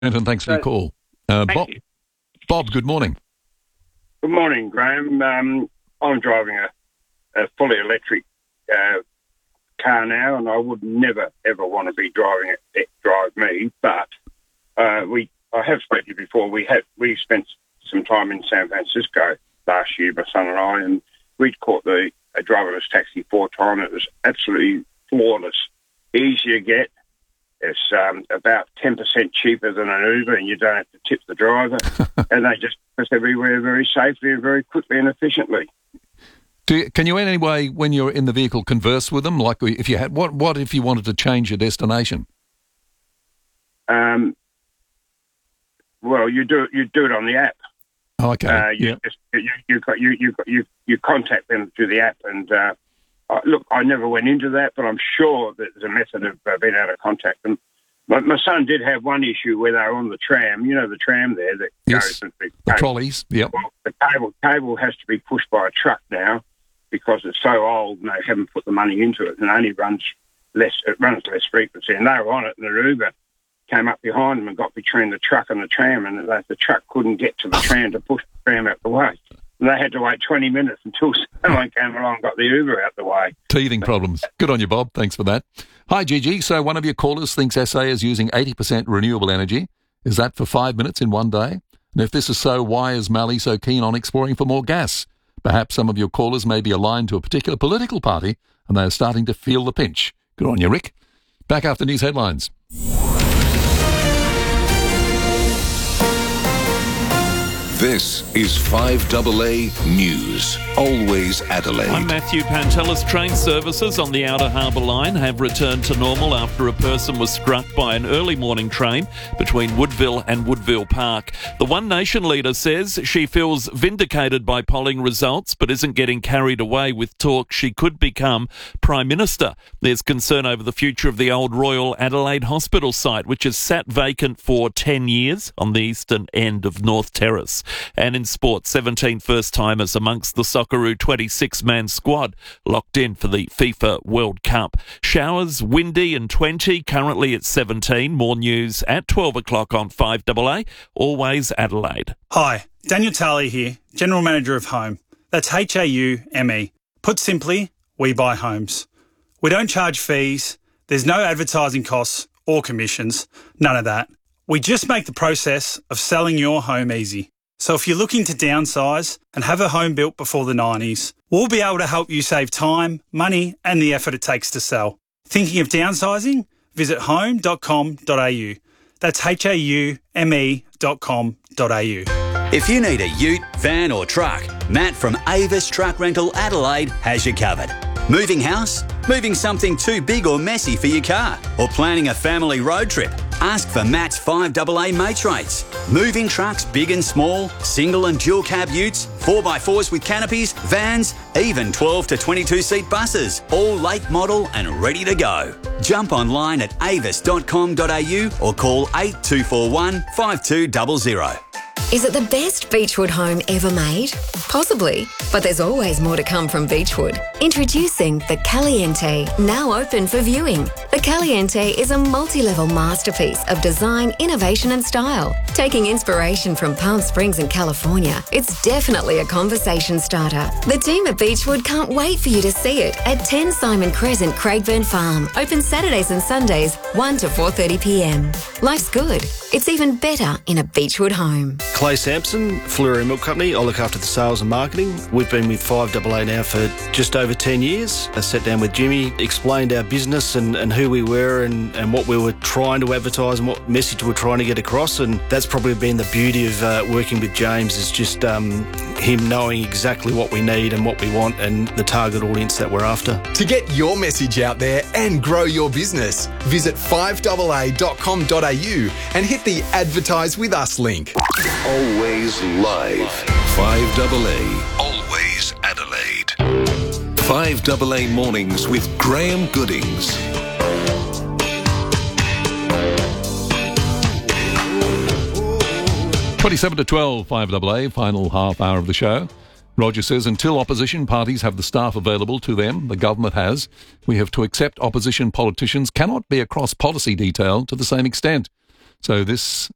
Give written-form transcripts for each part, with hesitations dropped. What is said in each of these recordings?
And thanks for your call. Bob, you. Bob, good morning. Good morning, Graham. I'm driving a fully electric car now, and I would never, ever want to be driving it drive me. But I have spoken to you before. We spent some time in San Francisco last year, my son and I, and we'd caught a driverless taxi 4 times. It was absolutely flawless. Easy to get. It's about 10% cheaper than an Uber, and you don't have to tip the driver. And they just pass everywhere very safely and very quickly and efficiently. Can you in any way, when you're in the vehicle, converse with them? Like if you had, what if you wanted to change your destination? Well, you do it on the app. Oh, okay. You contact them through the app, and look, I never went into that, but I'm sure that there's a method of being able to contact them. My son did have one issue where they were on the tram. You know the tram there that goes with the trolleys. Yep. Well, the cable has to be pushed by a truck now because it's so old and they haven't put the money into it, and only runs less frequency. And they were on it, and the Uber came up behind them and got between the truck and the tram, and the truck couldn't get to the tram to push the tram out the way. And they had to wait 20 minutes until someone came along and got the Uber out the way. Teething problems. Good on you, Bob. Thanks for that. Hi, Gigi. So one of your callers thinks SA is using 80% renewable energy. Is that for 5 minutes in one day? And if this is so, why is Mali so keen on exploring for more gas? Perhaps some of your callers may be aligned to a particular political party and they are starting to feel the pinch. Good on you, Rick. Back after news headlines. This is 5AA News. Always Adelaide. I'm Matthew Pantelis. Train services on the Outer Harbour Line have returned to normal after a person was struck by an early morning train between Woodville and Woodville Park. The One Nation leader says she feels vindicated by polling results but isn't getting carried away with talk she could become Prime Minister. There's concern over the future of the old Royal Adelaide Hospital site, which has sat vacant for 10 years on the eastern end of North Terrace. And in sport, 17 first-timers amongst the Socceroo 26-man squad locked in for the FIFA World Cup. Showers, windy and 20, currently at 17. More news at 12 o'clock on 5AA, always Adelaide. Hi, Daniel Talley here, General Manager of Home. That's HAUME. Put simply, we buy homes. We don't charge fees, there's no advertising costs or commissions, none of that. We just make the process of selling your home easy. So if you're looking to downsize and have a home built before the 90s, we'll be able to help you save time, money and the effort it takes to sell. Thinking of downsizing? Visit home.com.au. That's HAUME.com.au. If you need a ute, van or truck, Matt from Avis Truck Rental Adelaide has you covered. Moving house? Moving something too big or messy for your car? Or planning a family road trip? Ask for Matt's 5AA mates rates. Moving trucks big and small, single and dual cab utes, 4x4s with canopies, vans, even 12 to 22 seat buses, all late model and ready to go. Jump online at avis.com.au or call 8241 5200. Is it the best Beechwood home ever made? Possibly, but there's always more to come from Beechwood. Introducing the Caliente, now open for viewing. The Caliente is a multi-level masterpiece of design, innovation and style. Taking inspiration from Palm Springs in California, it's definitely a conversation starter. The team at Beechwood can't wait for you to see it at 10 Simon Crescent, Craigburn Farm. Open Saturdays and Sundays, 1 to 4:30pm. Life's good. It's even better in a Beechwood home. Clay Sampson, Fleury Milk Company. I look after the sales and marketing. We've been with 5AA now for just over 10 years. I sat down with Jimmy, explained our business and who we were and what we were trying to advertise and what message we're trying to get across. And that's probably been the beauty of working with James, is just him knowing exactly what we need and what we want and the target audience that we're after. To get your message out there and grow your business, visit 5AA.com.au and hit the Advertise With Us link. Always live. 5AA. Always Adelaide. 5AA Mornings with Graham Goodings. Twenty-seven to 12, 5AA, final half hour of the show. Roger says, until opposition parties have the staff available to them, the government has, we have to accept opposition politicians cannot be across policy detail to the same extent. So this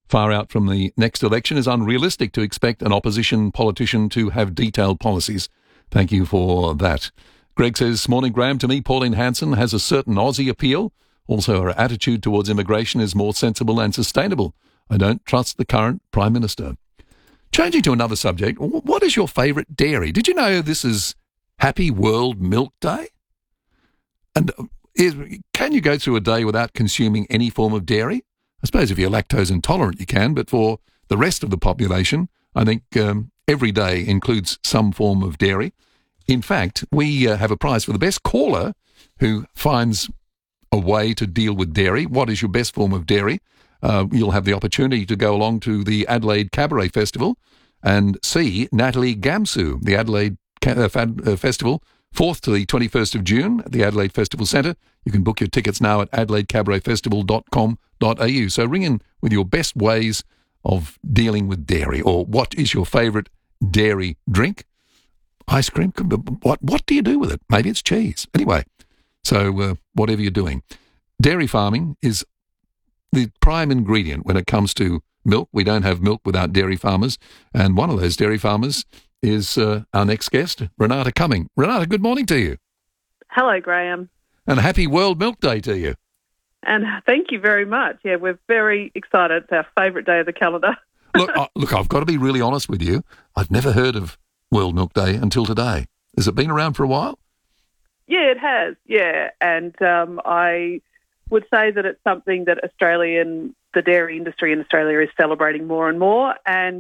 far out from the next election, is unrealistic to expect an opposition politician to have detailed policies. Thank you for that. Greg says, morning, Graham. To me, Pauline Hanson has a certain Aussie appeal. Also, her attitude towards immigration is more sensible and sustainable. I don't trust the current Prime Minister. Changing to another subject, what is your favourite dairy? Did you know this is Happy World Milk Day? And can you go through a day without consuming any form of dairy? I suppose if you're lactose intolerant, you can, but for the rest of the population, I think every day includes some form of dairy. In fact, we have a prize for the best caller who finds a way to deal with dairy. What is your best form of dairy? You'll have the opportunity to go along to the Adelaide Cabaret Festival and see Natalie Gamsu, the Adelaide Festival, 4th to the 21st of June at the Adelaide Festival Centre. You can book your tickets now at adelaidecabaretfestival.com.au. So ring in with your best ways of dealing with dairy, or what is your favourite dairy drink? Ice cream? What do you do with it? Maybe it's cheese. Anyway, so whatever you're doing. Dairy farming is the prime ingredient when it comes to milk. We don't have milk without dairy farmers. And one of those dairy farmers is our next guest, Renata Cumming. Renata, good morning to you. Hello, Graham. And happy World Milk Day to you. And thank you very much. Yeah, we're very excited. It's our favourite day of the calendar. Look, I've got to be really honest with you. I've never heard of World Milk Day until today. Has it been around for a while? Yeah, it has. Yeah, and I would say that it's something that the dairy industry in Australia is celebrating more and more. And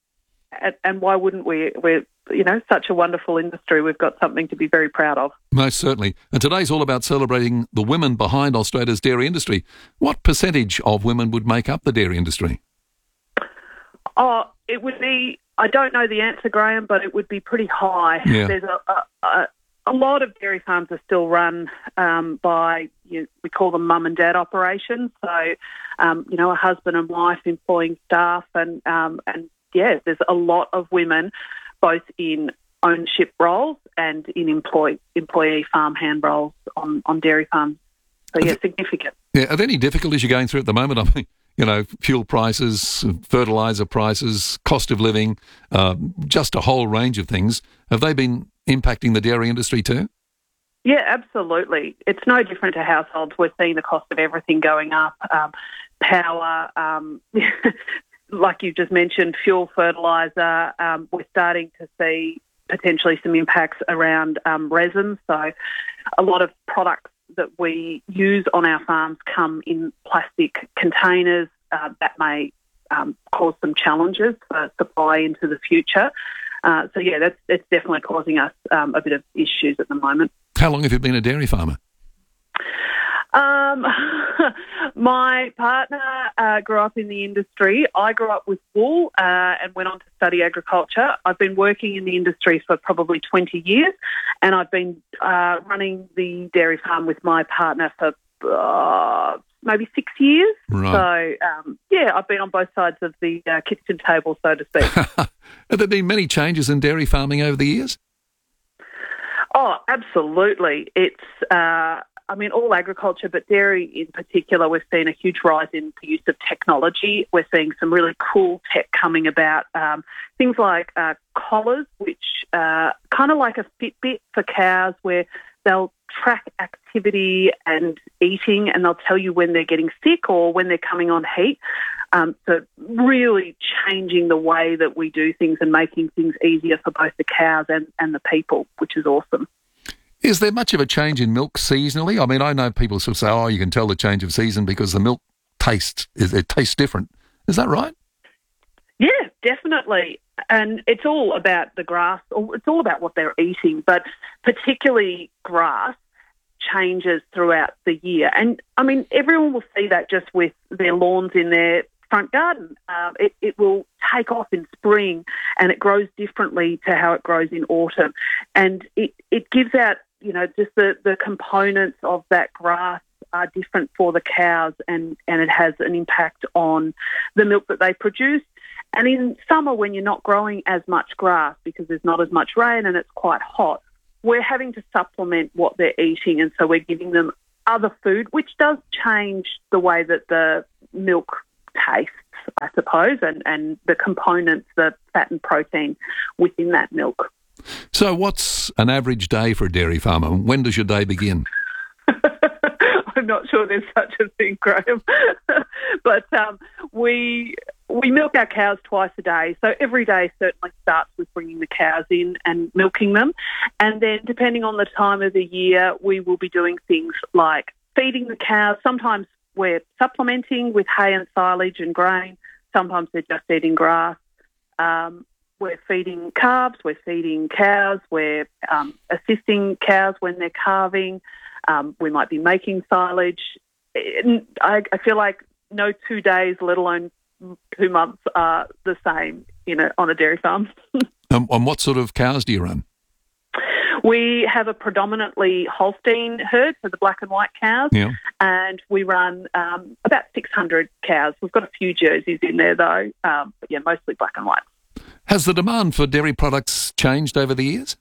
why wouldn't we? We're, such a wonderful industry. We've got something to be very proud of. Most certainly. And today's all about celebrating the women behind Australia's dairy industry. What percentage of women would make up the dairy industry? Oh, it would be, I don't know the answer, Graham, but it would be pretty high. Yeah. There's a lot of dairy farms are still run by, we call them mum and dad operations. So, a husband and wife employing staff and there's a lot of women both in ownership roles and in employee farmhand roles on dairy farms. So, significant. Yeah, are there any difficulties you're going through at the moment? I mean, fuel prices, fertiliser prices, cost of living, just a whole range of things. Have they been impacting the dairy industry too? Yeah, absolutely. It's no different to households. We're seeing the cost of everything going up. Power, like you just mentioned, fuel, fertiliser. We're starting to see potentially some impacts around resin. So a lot of products that we use on our farms come in plastic containers. That may cause some challenges for supply into the future. It's definitely causing us a bit of issues at the moment. How long have you been a dairy farmer? My partner grew up in the industry. I grew up with wool and went on to study agriculture. I've been working in the industry for probably 20 years, and I've been running the dairy farm with my partner for maybe 6 years. Right. So, I've been on both sides of the kitchen table, so to speak. Have there been many changes in dairy farming over the years? Oh, absolutely. It's, all agriculture, but dairy in particular, we've seen a huge rise in the use of technology. We're seeing some really cool tech coming about, things like collars, which kind of like a Fitbit for cows, where they'll track activity and eating, and they'll tell you when they're getting sick or when they're coming on heat. So really changing the way that we do things and making things easier for both the cows and the people, which is awesome. Is there much of a change in milk seasonally? I mean, I know people sort of say, you can tell the change of season because the milk tastes different. Is that right? Yeah, definitely. And it's all about the grass, or it's all about what they're eating, but particularly grass changes throughout the year. And, everyone will see that just with their lawns in their front garden. It will take off in spring and it grows differently to how it grows in autumn. And it gives out, just the components of that grass are different for the cows, and it has an impact on the milk that they produce. And in summer, when you're not growing as much grass because there's not as much rain and it's quite hot, we're having to supplement what they're eating, and so we're giving them other food, which does change the way that the milk tastes. I suppose, and the components, the fat and protein within that milk. So what's an average day for a dairy farmer? When does your day begin? I'm not sure there's such a thing, Graham. But we milk our cows twice a day. So every day certainly starts with bringing the cows in and milking them. And then depending on the time of the year, we will be doing things like feeding the cows. Sometimes we're supplementing with hay and silage and grain. Sometimes they're just eating grass. We're feeding calves, we're feeding cows, we're assisting cows when they're calving. We might be making silage. I feel like no 2 days, let alone 2 months, are the same, on a dairy farm. And what sort of cows do you run? We have a predominantly Holstein herd, so the black and white cows, and we run about 600 cows. We've got a few jerseys in there, though, but mostly black and white. Has the demand for dairy products changed over the years?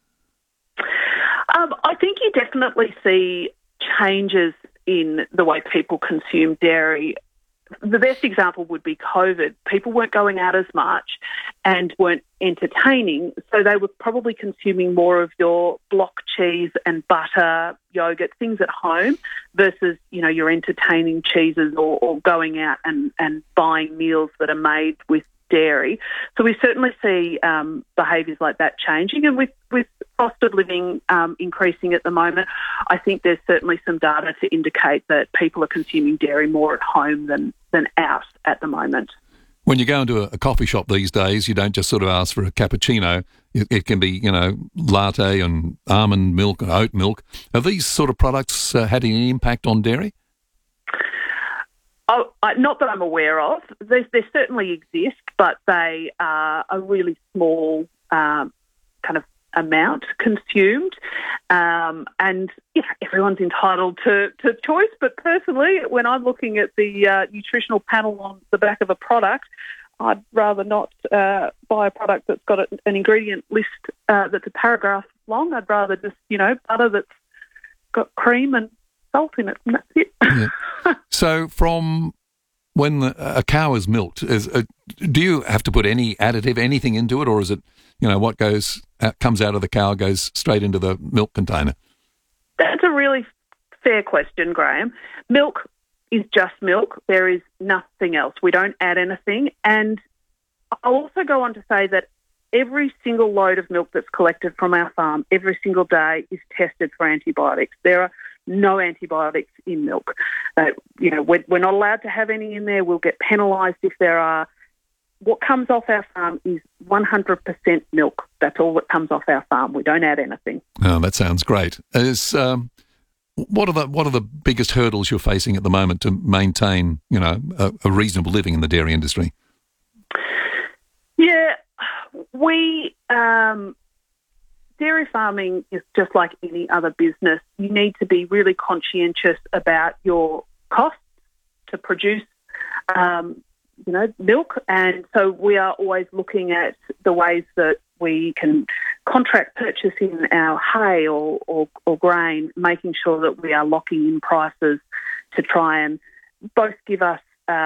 I think you definitely see changes in the way people consume dairy. The best example would be COVID. People weren't going out as much and weren't entertaining, so they were probably consuming more of your block cheese and butter, yogurt, things at home versus, your entertaining cheeses or going out and buying meals that are made with dairy. So we certainly see behaviours like that changing, and with cost of living increasing at the moment, I think there's certainly some data to indicate that people are consuming dairy more at home than out at the moment. When you go into a coffee shop these days, you don't just sort of ask for a cappuccino. It can be, latte and almond milk and oat milk. Are these sort of products had any impact on dairy? Oh, not that I'm aware of. They certainly exist, but they are a really small kind of amount consumed. And everyone's entitled to choice. But personally, when I'm looking at the nutritional panel on the back of a product, I'd rather not buy a product that's got an ingredient list that's a paragraph long. I'd rather just, butter that's got cream and salt in it, and that's it. Yeah. So from when a cow is milked, do you have to put any additive, anything into it, or is it, what comes out of the cow goes straight into the milk container? That's a really fair question, Graham. Milk is just milk. There is nothing else. We don't add anything. And I'll also go on to say that every single load of milk that's collected from our farm every single day is tested for antibiotics. There are no antibiotics in milk. We're not allowed to have any in there. We'll get penalised if there are. What comes off our farm is 100% milk. That's all that comes off our farm. We don't add anything. Oh, that sounds great. What are the biggest hurdles you're facing at the moment to maintain, a reasonable living in the dairy industry? Yeah, dairy farming is just like any other business. You need to be really conscientious about your costs to produce, milk. And so we are always looking at the ways that we can contract purchase in our hay or grain, making sure that we are locking in prices to try and both give us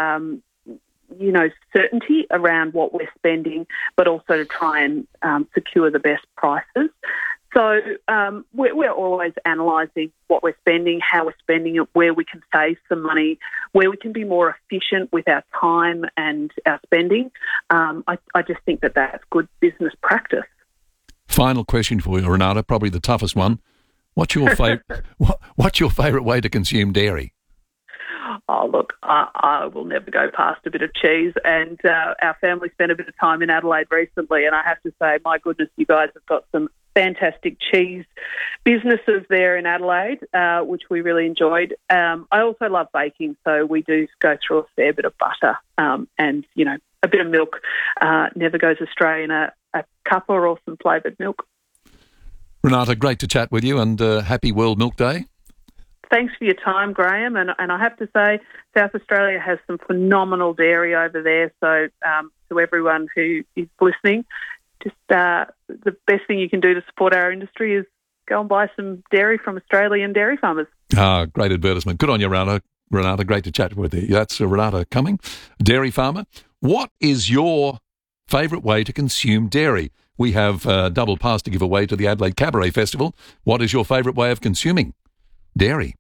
certainty around what we're spending, but also to try and secure the best prices. So we're always analysing what we're spending, how we're spending it, where we can save some money, where we can be more efficient with our time and our spending. I just think that that's good business practice. Final question for you, Renata, probably the toughest one. What's your favourite way to consume dairy? Oh, look, I will never go past a bit of cheese, and our family spent a bit of time in Adelaide recently, and I have to say, my goodness, you guys have got some fantastic cheese businesses there in Adelaide, which we really enjoyed. I also love baking, so we do go through a fair bit of butter, and, a bit of milk never goes astray in a cuppa or some flavoured milk. Renata, great to chat with you, and happy World Milk Day. Thanks for your time, Graham. And I have to say, South Australia has some phenomenal dairy over there. So to everyone who is listening, just the best thing you can do to support our industry is go and buy some dairy from Australian dairy farmers. Great advertisement. Good on you, Renata. Great to chat with you. That's Renata Cumming, dairy farmer. what is your favourite way to consume dairy? We have a double pass to give away to the Adelaide Cabaret Festival. What is your favourite way of consuming dairy?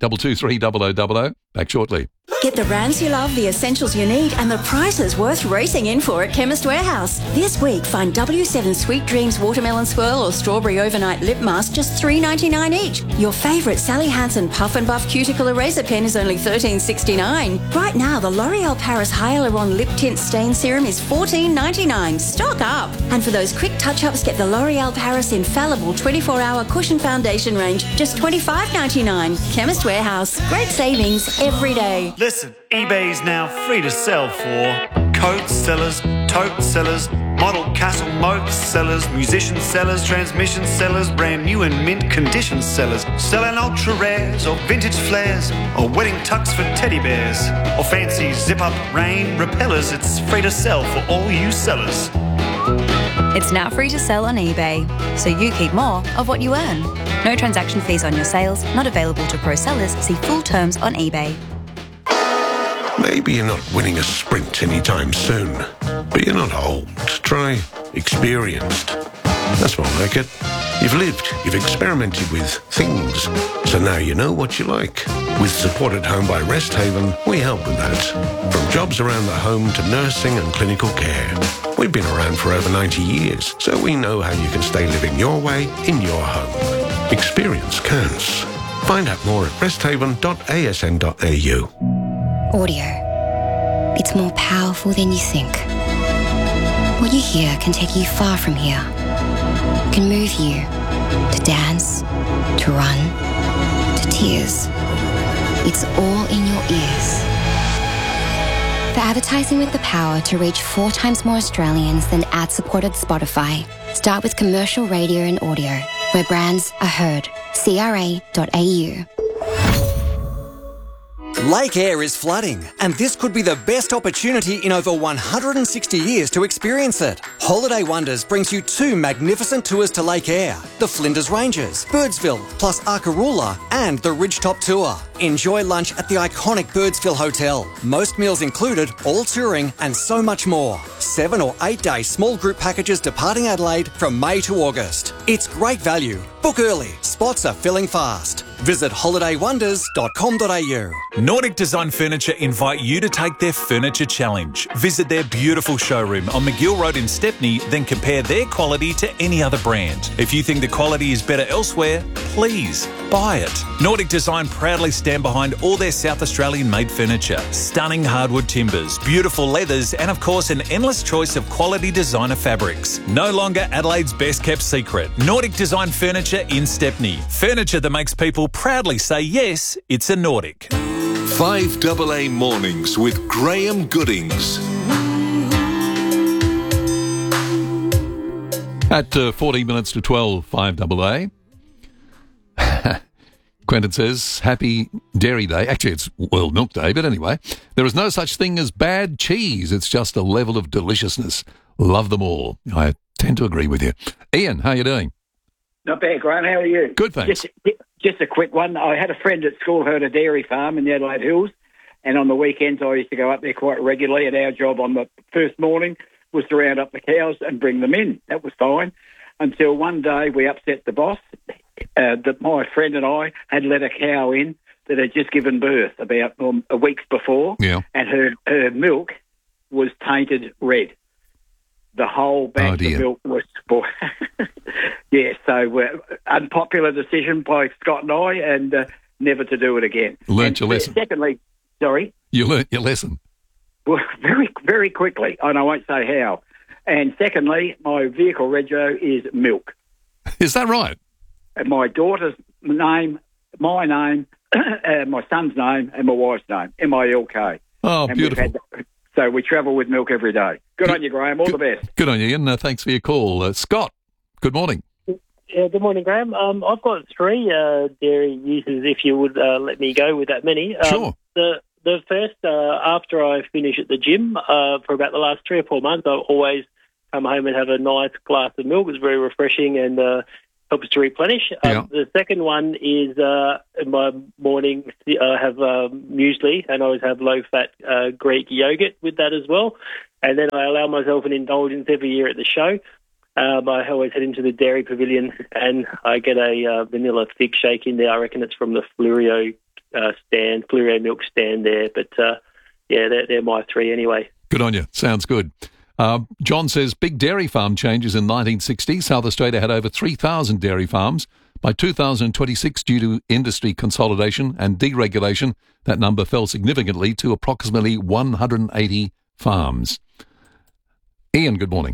8223 Back shortly. Get the brands you love, the essentials you need, and the prices worth racing in for at Chemist Warehouse. This week, find W7 Sweet Dreams Watermelon Swirl or Strawberry Overnight Lip Mask just $3.99 each. Your favourite Sally Hansen Puff and Buff Cuticle Eraser Pen is only $13.69. Right now, the L'Oreal Paris Hyaluron Lip Tint Stain Serum is $14.99. Stock up! And for those quick touch-ups, get the L'Oreal Paris Infallible 24-Hour Cushion Foundation range, just $25.99. Chemist Warehouse. Great savings every day. Listen, eBay's now free to sell for coat sellers, tote sellers, model castle moat sellers, musician sellers, transmission sellers, brand new and mint condition sellers, selling ultra rares or vintage flares or wedding tux for teddy bears or fancy zip-up rain repellers. It's free to sell for all you sellers. It's now free to sell on eBay, so you keep more of what you earn. No transaction fees on your sales, not available to pro sellers. See full terms on eBay. Maybe you're not winning a sprint anytime soon, but you're not old. Try experienced. That's more like it. You've lived, you've experimented with things, so now you know what you like. With Support at Home by Rest Haven, we help with that. From jobs around the home to nursing and clinical care. We've been around for over 90 years, so we know how you can stay living your way in your home. Experience counts. Find out more at resthaven.asn.au. Audio. It's more powerful than you think. What you hear can take you far from here. It can move you to dance, to run, to tears. It's all in your ears. For advertising with the power to reach 4 times more Australians than ad-supported Spotify, start with commercial radio and audio, where brands are heard. CRA.au. Lake Eyre is flooding, and this could be the best opportunity in over 160 years to experience it. Holiday Wonders brings you 2 magnificent tours to Lake Eyre, the Flinders Ranges, Birdsville, plus Arkaroola, and the Ridgetop Tour. Enjoy lunch at the iconic Birdsville Hotel. Most meals included, all touring, and so much more. 7 or 8 day small group packages departing Adelaide from May to August. It's great value. Book early. Spots are filling fast. Visit holidaywonders.com.au. Nordic Design Furniture invite you to take their Furniture Challenge. Visit their beautiful showroom on McGill Road in Stepney, then compare their quality to any other brand. If you think the quality is better elsewhere, please buy it. Nordic Design proudly stand behind all their South Australian made furniture. Stunning hardwood timbers, beautiful leathers, and of course an endless choice of quality designer fabrics. No longer Adelaide's best kept secret. Nordic Design Furniture in Stepney. Furniture that makes people proudly say yes, it's a Nordic. 5AA Mornings with Graham Goodings. At 14 minutes to 12, 5AA. Quentin says, happy Dairy Day. Actually, it's World Milk Day, but anyway. There is no such thing as bad cheese. It's just a level of deliciousness. Love them all. I tend to agree with you. Ian, how are you doing? Not bad, Grant. How are you? Good, thanks. Just a quick one. I had a friend at school who had a dairy farm in the Adelaide Hills, and on the weekends I used to go up there quite regularly, and our job on the first morning was to round up the cows and bring them in. That was fine. Until one day we upset the boss. That my friend and I had let a cow in that had just given birth about a week before, and her milk was tainted red. The whole batch of milk was spoiled. Yeah, so unpopular decision by Scott and I, and never to do it again. Learned your lesson. Secondly, sorry? You learnt your lesson. Well, very, very quickly, and I won't say how. And secondly, my vehicle rego is Milk. Is that right? And my daughter's name, my name, my son's name, and my wife's name, MILK. Oh, and beautiful. So we travel with Milk every day. Good on you, Graham. All the best. Good on you, Ian. Thanks for your call. Scott, good morning. Yeah, good morning, Graham. I've got 3 dairy uses, if you would let me go with that many. Sure. The first, after I finish at the gym, for about the last 3 or 4 months, I've always come home and have a nice glass of milk. It's very refreshing and helps to replenish. The second one is in my morning, I have muesli, and I always have low-fat Greek yogurt with that as well. And then I allow myself an indulgence every year at the show. I always head into the dairy pavilion and I get a vanilla thick shake in there. I reckon it's from the Flurio milk stand there. But, they're my three anyway. Good on you. Sounds good. John says, big dairy farm changes in 1960. South Australia had over 3,000 dairy farms. By 2026, due to industry consolidation and deregulation, that number fell significantly to approximately 180 farms. Ian, good morning.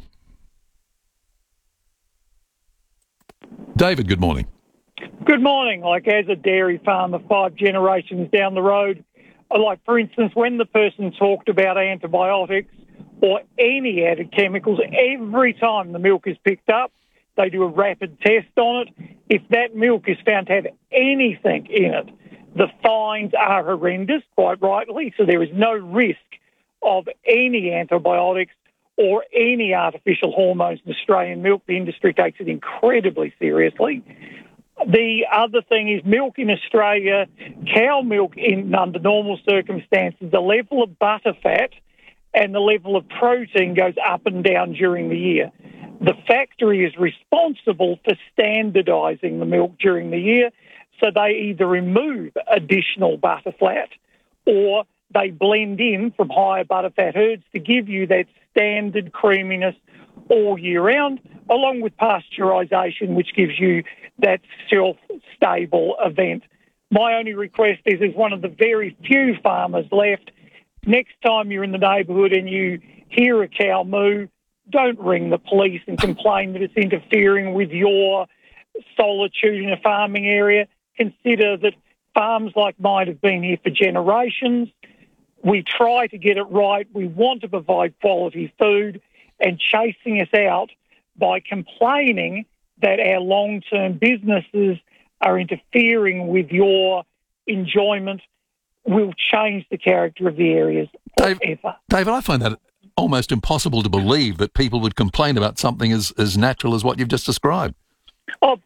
David, good morning. Good morning. Like, as a dairy farmer 5 generations down the road, like, for instance, when the person talked about antibiotics or any added chemicals, every time the milk is picked up, they do a rapid test on it. If that milk is found to have anything in it, the fines are horrendous, quite rightly, so there is no risk of any antibiotics or any artificial hormones in Australian milk. The industry takes it incredibly seriously. The other thing is milk in Australia, cow milk under normal circumstances, the level of butter fat and the level of protein goes up and down during the year. The factory is responsible for standardising the milk during the year, so they either remove additional butter fat or they blend in from higher butter fat herds to give you that standard creaminess all year round, along with pasteurisation, which gives you that shelf-stable event. My only request is, as one of the very few farmers left, next time you're in the neighbourhood and you hear a cow moo, don't ring the police and complain that it's interfering with your solitude in a farming area. Consider that farms like mine have been here for generations. We try to get it right. We want to provide quality food, and chasing us out by complaining that our long-term businesses are interfering with your enjoyment will change the character of the areas forever. David, I find that almost impossible to believe that people would complain about something as natural as what you've just described. All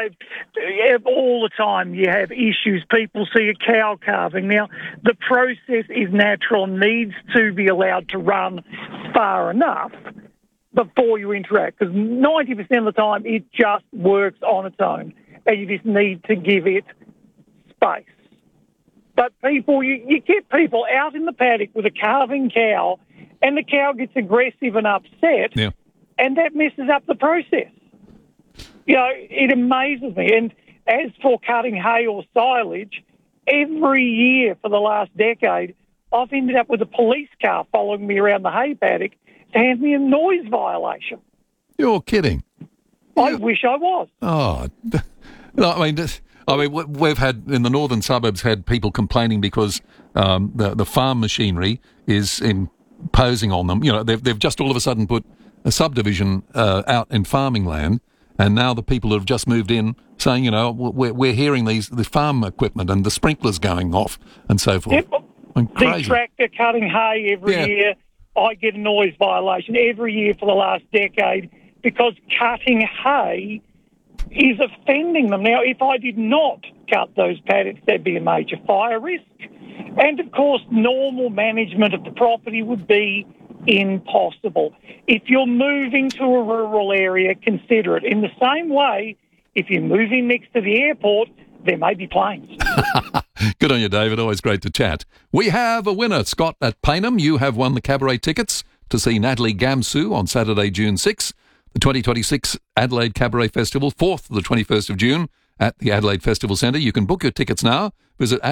the time you have issues. People see a cow calving. Now, the process is natural and needs to be allowed to run far enough before you interact, because 90% of the time it just works on its own and you just need to give it space. But people, you get people out in the paddock with a calving cow and the cow gets aggressive and upset, and that messes up the process. You know, it amazes me. And as for cutting hay or silage, every year for the last decade, I've ended up with a police car following me around the hay paddock to hand me a noise violation. You're kidding. I wish I was. Oh, I mean, we've had, in the northern suburbs, had people complaining because the farm machinery is imposing on them. You know, they've just all of a sudden put a subdivision out in farming land, and now the people have just moved in saying, you know, we're hearing the farm equipment and the sprinklers going off and so forth. Yep. The tractor cutting hay every year, I get a noise violation every year for the last decade because cutting hay is offending them. Now, if I did not cut those paddocks, there'd be a major fire risk. And, of course, normal management of the property would be impossible. If you're moving to a rural area, consider it. In the same way, if you're moving next to the airport, there may be planes. Good on you, David. Always great to chat. We have a winner, Scott at Payneham. You have won the cabaret tickets to see Natalie Gamsu on Saturday, June 6th. The 2026 Adelaide Cabaret Festival, 4th to the 21st of June at the Adelaide Festival Centre. You can book your tickets now. Visit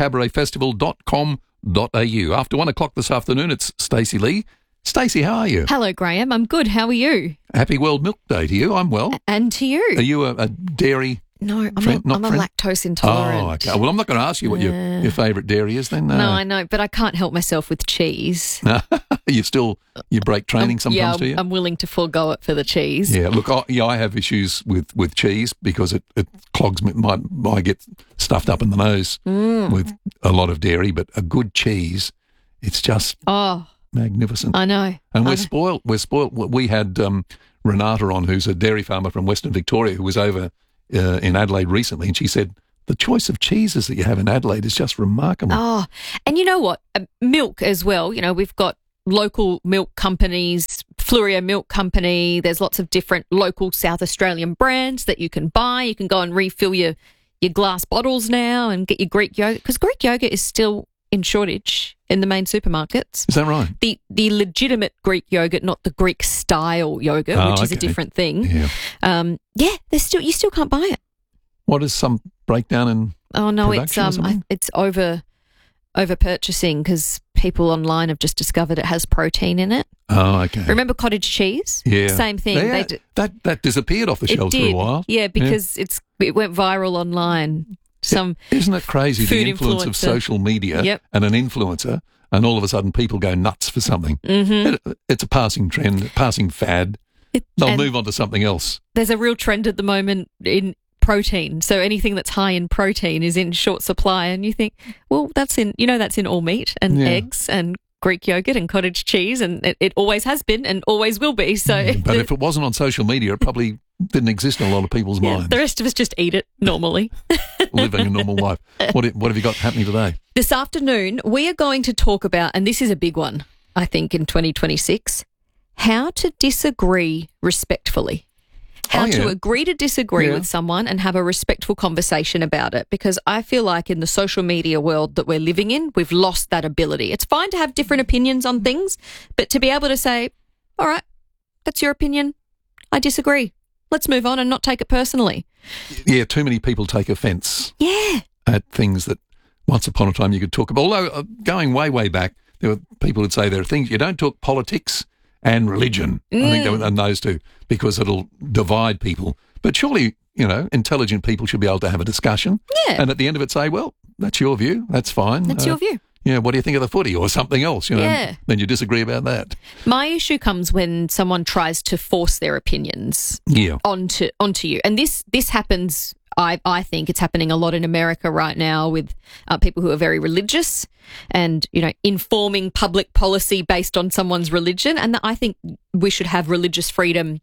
adelaidecabaretfestival.com.au. After 1 o'clock this afternoon, it's Stacey Lee. Stacey, how are you? Hello, Graham. I'm good. How are you? Happy World Milk Day to you. I'm well. And to you. Are you a dairy No, I'm friend? I'm a lactose intolerant. Oh, okay. Well, I'm not going to ask you what your favourite dairy is then. No, I know, but I can't help myself with cheese. You break training sometimes, do you? I'm willing to forego it for the cheese. Yeah, look, I have issues with cheese because it clogs me. I get stuffed up in the nose with a lot of dairy, but a good cheese, it's just magnificent. I know. And we're spoiled. We're spoiled. We had Renata on, who's a dairy farmer from Western Victoria, who was over in Adelaide recently, and she said, the choice of cheeses that you have in Adelaide is just remarkable. Oh, and you know what? Milk as well. You know, we've got local milk companies, Flurio Milk Company. There's lots of different local South Australian brands that you can buy. You can go and refill your glass bottles now and get your Greek yogurt, because Greek yogurt is still in shortage in the main supermarkets. Is that right? The legitimate Greek yogurt, not the Greek style yogurt, which is a different thing. Yeah. You still can't buy it. What is some breakdown in production or something? It's over purchasing because people online have just discovered it has protein in it. Oh, okay. Remember cottage cheese? Yeah. Same thing. Yeah, that disappeared off the shelves for a while. Yeah, because it went viral online. Isn't it crazy, the influence of social media and an influencer, and all of a sudden people go nuts for something. Mm-hmm. It's a passing trend, a passing fad. They'll move on to something else. There's a real trend at the moment in protein. So anything that's high in protein is in short supply, and you think, well, that's in all meat and eggs and Greek yogurt and cottage cheese, and it always has been and always will be. So, but if it wasn't on social media, it probably didn't exist in a lot of people's minds. The rest of us just eat it normally. Living a normal life. What have you got happening today? This afternoon, we are going to talk about, and this is a big one, I think, in 2026, how to disagree respectfully. How to agree to disagree with someone and have a respectful conversation about it, because I feel like in the social media world that we're living in, we've lost that ability. It's fine to have different opinions on things, but to be able to say, all right, that's your opinion, I disagree, let's move on and not take it personally. Yeah, too many people take offence at things that once upon a time you could talk about. Although going way, way back, there were people who'd say there are things you don't talk politics and religion. I think they were in those two, because it'll divide people. But surely, intelligent people should be able to have a discussion. Yeah. And at the end of it say, well, that's your view. That's fine. That's your view. Yeah, what do you think of the footy or something else? Then you disagree about that. My issue comes when someone tries to force their opinions onto you. And this happens, I think it's happening a lot in America right now with people who are very religious and, informing public policy based on someone's religion. And I think we should have religious freedom,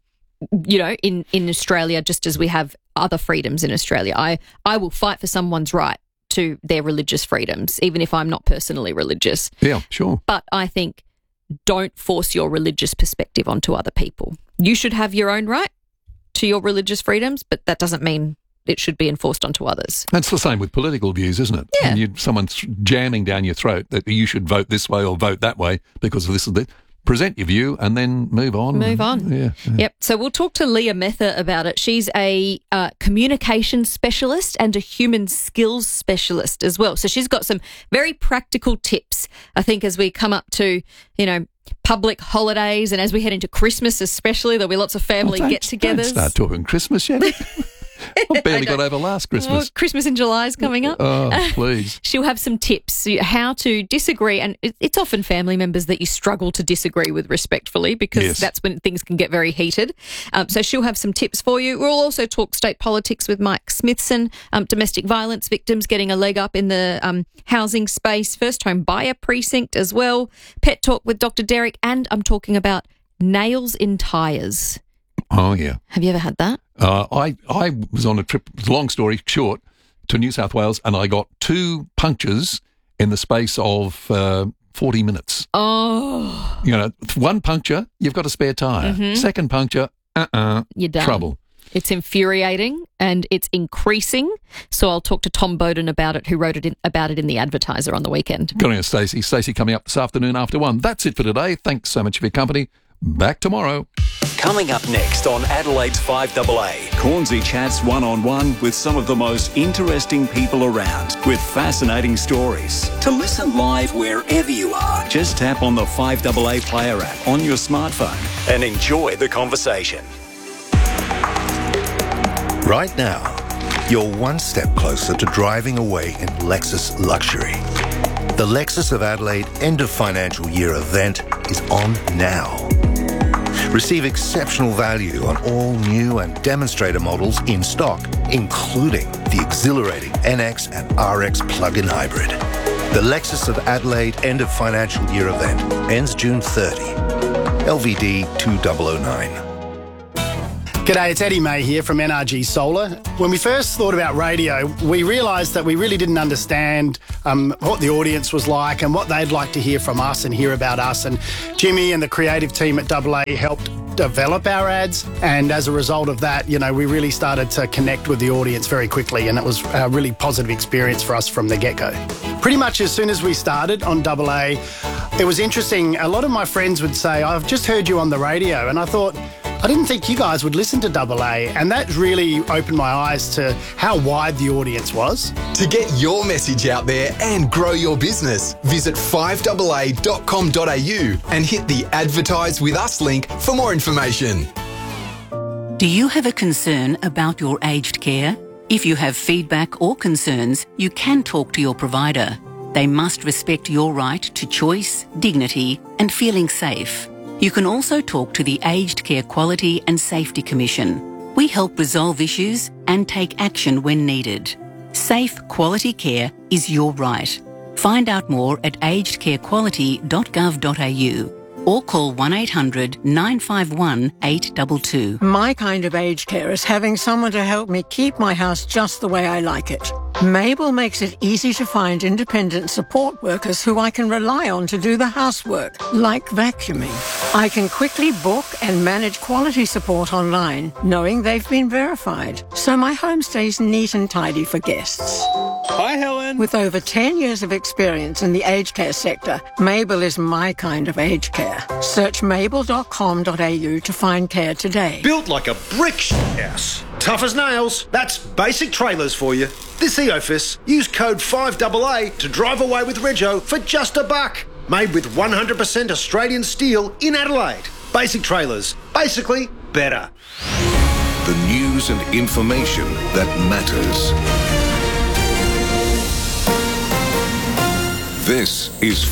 in Australia, just as we have other freedoms in Australia. I will fight for someone's right to their religious freedoms, even if I'm not personally religious. Yeah, sure. But I think don't force your religious perspective onto other people. You should have your own right to your religious freedoms, but that doesn't mean it should be enforced onto others. That's the same with political views, isn't it? Yeah. And someone's jamming down your throat that you should vote this way or vote that way because of this and that. Present your view and then move on. Move on. Yeah. Yep. So we'll talk to Leah Metha about it. She's a communication specialist and a human skills specialist as well. So she's got some very practical tips, I think, as we come up to, public holidays and as we head into Christmas especially. There'll be lots of family get-togethers. Don't start talking Christmas yet. I barely got over last Christmas. Well, Christmas in July is coming up. Oh, please. She'll have some tips how to disagree, and it's often family members that you struggle to disagree with respectfully, because that's when things can get very heated. So she'll have some tips for you. We'll also talk state politics with Mike Smithson, domestic violence victims getting a leg up in the housing space, first home buyer precinct as well, pet talk with Dr. Derek, and I'm talking about nails in tyres. Oh, yeah. Have you ever had that? I was on a trip, long story short, to New South Wales, and I got 2 punctures in the space of 40 minutes. Oh. One puncture, you've got a spare tyre. Mm-hmm. Second puncture, you're done. Trouble. It's infuriating and it's increasing. So I'll talk to Tom Bowden about it, who wrote about it in The Advertiser on the weekend. Good on you, Stacey. Stacey coming up this afternoon after 1. That's it for today. Thanks so much for your company. Back tomorrow. Coming up next on Adelaide's 5AA, Cornsey chats one-on-one with some of the most interesting people around with fascinating stories. To listen live wherever you are, just tap on the 5AA Player app on your smartphone and enjoy the conversation. Right now, you're one step closer to driving away in Lexus luxury. The Lexus of Adelaide end of financial year event is on now. Receive exceptional value on all new and demonstrator models in stock, including the exhilarating NX and RX plug-in hybrid. The Lexus of Adelaide end of financial year event ends June 30. LVD 2009. G'day, it's Eddie May here from NRG Solar. When we first thought about radio, we realised that we really didn't understand what the audience was like and what they'd like to hear from us and hear about us. And Jimmy and the creative team at AA helped develop our ads, and as a result of that, you know, we really started to connect with the audience very quickly, and it was a really positive experience for us from the get-go. Pretty much as soon as we started on AA, it was interesting. A lot of my friends would say, I've just heard you on the radio, and I thought, I didn't think you guys would listen to AA, and that really opened my eyes to how wide the audience was. To get your message out there and grow your business, visit 5AA.com.au and hit the Advertise with Us link for more information. Do you have a concern about your aged care? If you have feedback or concerns, you can talk to your provider. They must respect your right to choice, dignity, and feeling safe. You can also talk to the Aged Care Quality and Safety Commission. We help resolve issues and take action when needed. Safe, quality care is your right. Find out more at agedcarequality.gov.au or call 1800 951 822. My kind of aged care is having someone to help me keep my house just the way I like it. Mabel makes it easy to find independent support workers who I can rely on to do the housework, like vacuuming. I can quickly book and manage quality support online, knowing they've been verified, so my home stays neat and tidy for guests. Hi, Helen. With over 10 years of experience in the aged care sector, Mabel is my kind of aged care. Search mabel.com.au to find care today. Built like a brick house. Tough as nails. That's Basic Trailers for you. This EOFIS, use code 5AA to drive away with Rego for just $1. Made with 100% Australian steel in Adelaide. Basic Trailers. Basically better. The news and information that matters. This is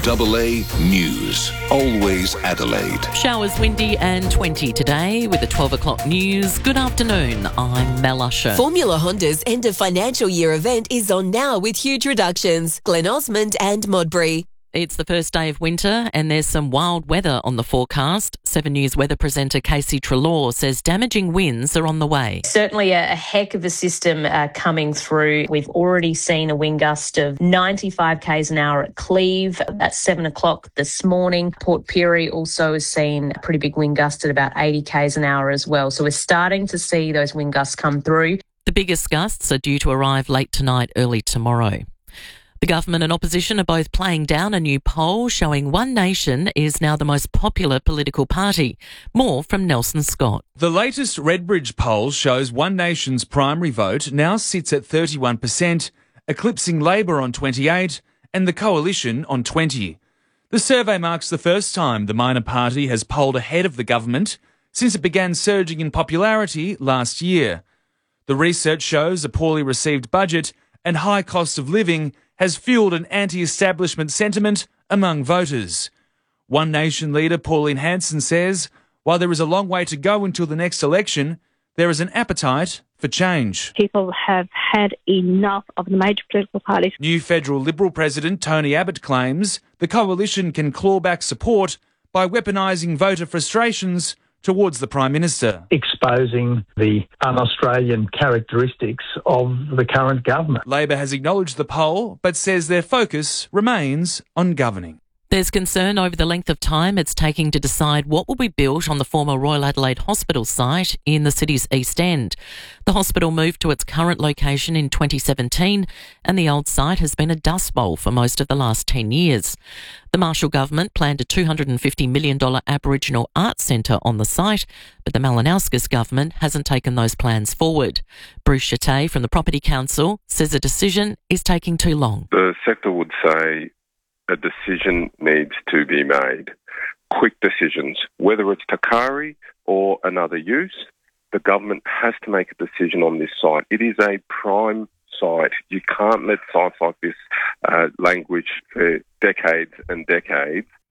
5AA News. Always Adelaide. Showers windy and 20 today with the 12 o'clock news. Good afternoon, I'm Mel Usher. Formula Honda's end of financial year event is on now with huge reductions. Glen Osmond and Modbury. It's the first day of winter and there's some wild weather on the forecast. 7 News weather presenter Casey Treloar says damaging winds are on the way. Certainly a heck of a system coming through. We've already seen a wind gust of 95 k's an hour at Cleve at 7 o'clock this morning. Port Pirie also has seen a pretty big wind gust at about 80 k's an hour as well. So we're starting to see those wind gusts come through. The biggest gusts are due to arrive late tonight, early tomorrow. The government and opposition are both playing down a new poll showing One Nation is now the most popular political party. More from Nelson Scott. The latest Redbridge poll shows One Nation's primary vote now sits at 31%, eclipsing Labor on 28% and the Coalition on 20%. The survey marks the first time the minor party has polled ahead of the government since it began surging in popularity last year. The research shows a poorly received budget and high cost of living has fueled an anti-establishment sentiment among voters. One Nation leader Pauline Hanson says, while there is a long way to go until the next election, there is an appetite for change. People have had enough of the major political parties. New federal Liberal President Tony Abbott claims the coalition can claw back support by weaponising voter frustrations towards the Prime Minister. Exposing the un-Australian characteristics of the current government. Labor has acknowledged the poll, but says their focus remains on governing. There's concern over the length of time it's taking to decide what will be built on the former Royal Adelaide Hospital site in the city's East End. The hospital moved to its current location in 2017 and the old site has been a dust bowl for most of the last 10 years. The Marshall government planned a $250 million Aboriginal Arts Centre on the site, but the Malinauskas government hasn't taken those plans forward. Bruce Chattay from the Property Council says a decision is taking too long. The sector would say a decision needs to be made. Quick decisions, whether it's Takari or another use, the government has to make a decision on this site. It is a prime site. You can't let sites like this languish for decades and decades.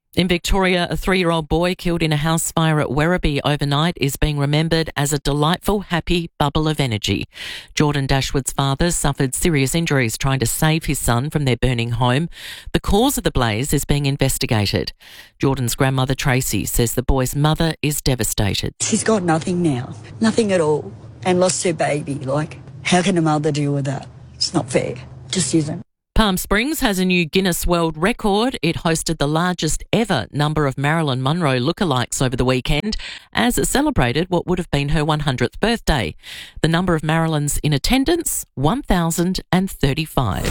In Victoria, a 3-year-old boy killed in a house fire at Werribee overnight is being remembered as a delightful, happy bubble of energy. Jordan Dashwood's father suffered serious injuries trying to save his son from their burning home. The cause of the blaze is being investigated. Jordan's grandmother, Tracy, says the boy's mother is devastated. She's got nothing now, nothing at all, and lost her baby. How can a mother deal with that? It's not fair. Just isn't. Palm Springs has a new Guinness World Record. It hosted the largest ever number of Marilyn Monroe lookalikes over the weekend as it celebrated what would have been her 100th birthday. The number of Marilyns in attendance, 1,035.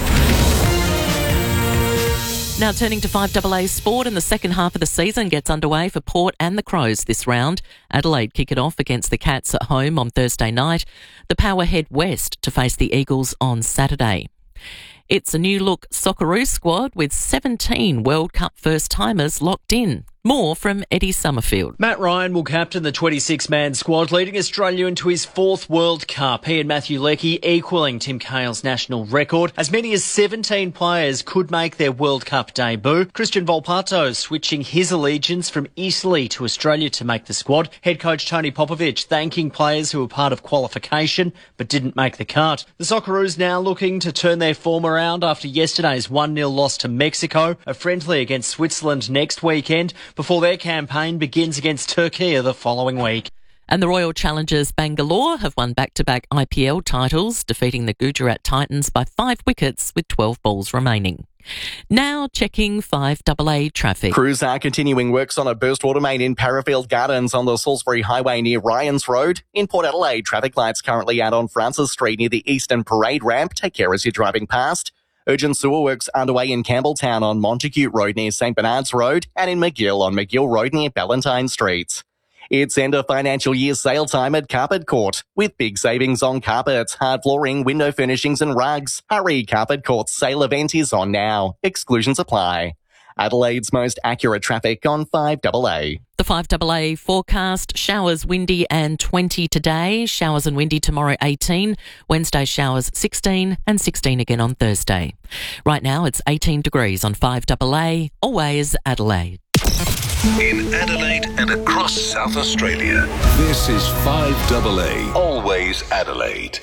Now turning to 5AA sport, and the second half of the season gets underway for Port and the Crows this round. Adelaide kick it off against the Cats at home on Thursday night. The Power head west to face the Eagles on Saturday. It's a new-look Socceroos squad with 17 World Cup first-timers locked in. More from Eddie Summerfield. Matt Ryan will captain the 26-man squad, leading Australia into his 4th World Cup. He and Matthew Leckie equalling Tim Cahill's national record. As many as 17 players could make their World Cup debut. Christian Volpato switching his allegiance from Italy to Australia to make the squad. Head coach Tony Popovic thanking players who were part of qualification but didn't make the cut. The Socceroos now looking to turn their form around after yesterday's 1-0 loss to Mexico. A friendly against Switzerland next weekend, before their campaign begins against Turkey the following week. And the Royal Challengers Bangalore have won back-to-back IPL titles, defeating the Gujarat Titans by 5 wickets with 12 balls remaining. Now checking 5AA traffic. Crews are continuing works on a burst water main in Parafield Gardens on the Salisbury Highway near Ryans Road. In Port Adelaide, traffic lights currently out on Francis Street near the Eastern Parade Ramp. Take care as you're driving past. Urgent sewer works underway in Campbelltown on Montacute Road near St Bernard's Road and in McGill on McGill Road near Ballantyne Street. It's end of financial year sale time at Carpet Court with big savings on carpets, hard flooring, window furnishings and rugs. Hurry, Carpet Court's sale event is on now. Exclusions apply. Adelaide's most accurate traffic on 5AA. The 5AA forecast, showers windy and 20 today, showers and windy tomorrow 18, Wednesday showers 16 and 16 again on Thursday. Right now it's 18 degrees on 5AA, always Adelaide. In Adelaide and across South Australia, this is 5AA, always Adelaide.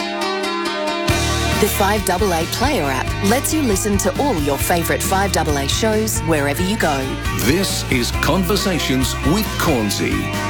The 5AA Player app lets you listen to all your favourite 5AA shows wherever you go. This is Conversations with Cornsey.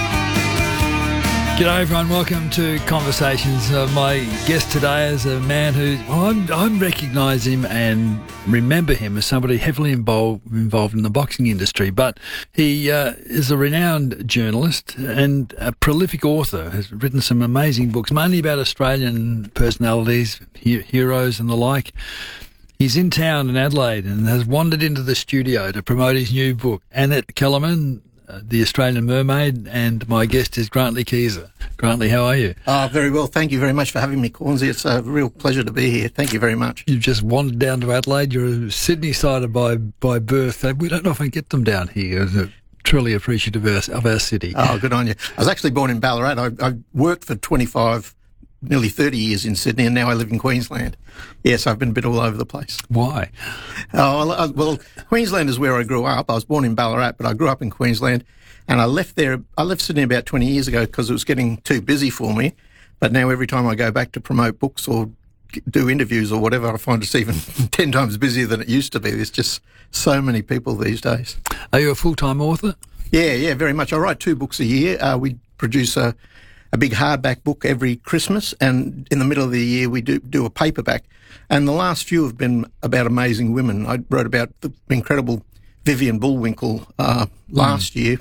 G'day everyone, welcome to Conversations. My guest today is a man who I recognise him and remember him as somebody heavily involved in the boxing industry, but he is a renowned journalist and a prolific author, has written some amazing books, mainly about Australian personalities, heroes and the like. He's in town in Adelaide and has wandered into the studio to promote his new book. Annette Kellerman, The Australian Mermaid, and my guest is Grantley Keezer. Grantley, how are you? Very well. Thank you very much for having me, Cornsey. It's a real pleasure to be here. Thank you very much. You've just wandered down to Adelaide. You're a Sydney-sider by birth. We don't often get them down here. Truly appreciative of our city. Oh, good on you. I was actually born in Ballarat. I worked for 25, nearly 30 years in Sydney, and now I live in Queensland. Yes, I've been a bit all over the place. Why? Oh, well, Queensland is where I grew up. I was born in Ballarat, but I grew up in Queensland, and I left Sydney about 20 years ago because it was getting too busy for me. But now every time I go back to promote books or do interviews or whatever, I find it's even 10 times busier than it used to be. There's just so many people these days. Are you a full-time author? Yeah, very much. I write 2 books a year. We produce a big hardback book every Christmas, and in the middle of the year we do a paperback. And the last few have been about amazing women. I wrote about the incredible Vivian Bullwinkle last year,